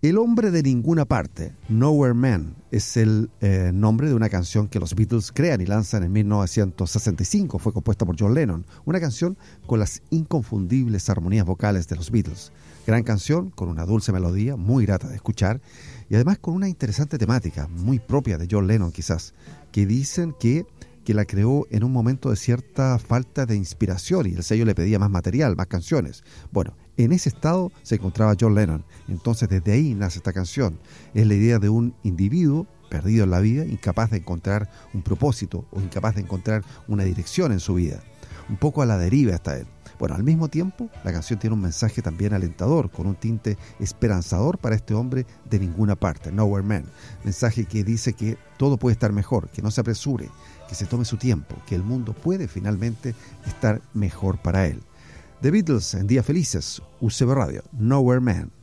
El hombre de ninguna parte, Nowhere Man, es el nombre de una canción que los Beatles crean y lanzan en 1965. Fue compuesta por John Lennon, una canción con las inconfundibles armonías vocales de los Beatles. Gran canción, con una dulce melodía, muy grata de escuchar, y además con una interesante temática, muy propia de John Lennon quizás, que dicen que la creó en un momento de cierta falta de inspiración y el sello le pedía más material, más canciones. Bueno, en ese estado se encontraba John Lennon. Entonces desde ahí nace esta canción. Es la idea de un individuo perdido en la vida, incapaz de encontrar un propósito o incapaz de encontrar una dirección en su vida. Un poco a la deriva está él. Bueno, al mismo tiempo, la canción tiene un mensaje también alentador, con un tinte esperanzador para este hombre de ninguna parte, Nowhere Man. Mensaje que dice que todo puede estar mejor, que no se apresure, que se tome su tiempo, que el mundo puede finalmente estar mejor para él. The Beatles en Días Felices, UCB Radio, Nowhere Man.